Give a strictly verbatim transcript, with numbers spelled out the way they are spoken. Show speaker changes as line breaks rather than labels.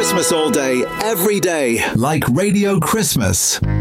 Christmas all day, every day. Like Radio Christmas.